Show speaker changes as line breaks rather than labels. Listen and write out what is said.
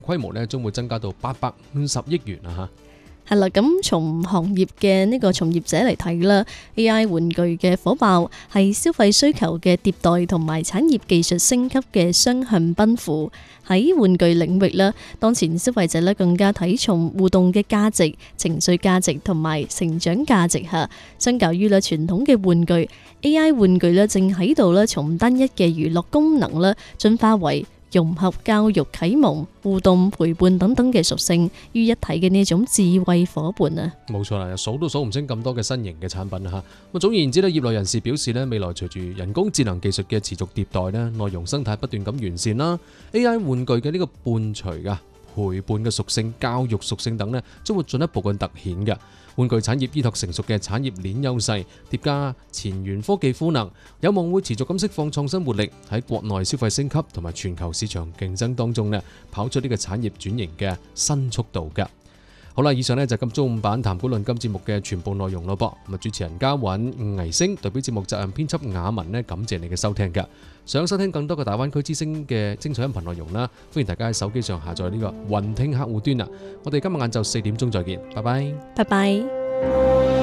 規模咧將會增加到850億元啊！
係啦，咁從行業嘅呢個從業者嚟睇啦，AI 玩具嘅火爆係消費需求嘅迭代同埋產業技術升級嘅雙向奔赴。喺玩具領域啦，當前消費者咧更加睇重互動嘅價值、情緒價值同埋成長價值嚇。相較於咧傳統嘅玩具，AI 玩具咧正喺度咧從單一嘅娛樂功能咧進化為融合教育、啟蒙、互動、陪伴等等嘅屬性於一體嘅呢種智慧夥伴啊！
冇錯啦，數都數唔清咁多嘅新型嘅產品啦嚇。總而言之咧，業內人士表示咧，未來隨住人工智能技術嘅持續迭代咧，內容生態不斷咁完善啦，AI 玩具嘅呢個伴隨啊、陪伴嘅屬性、教育屬性等咧，將會進一步嘅突顯嘅。玩具產業依託成熟嘅產業鏈優勢，疊加前沿科技賦能，有望會持續咁釋放創新活力，喺國內消費升級同埋全球市場競爭當中咧，跑出呢個產業轉型嘅新速度㗎。好啦，以上呢就係今中午版談股論金節目嘅全部內容咯噃。咁主持人嘉韻、倪星代表節目責任編輯雅文呢，感謝你嘅收聽㗎。想收聽更多嘅大灣區之聲嘅精彩音頻內容啦，歡迎大家喺手機上下載呢個雲聽客戶端啊。我哋今日晏晝4點鐘再見，拜拜。
拜拜。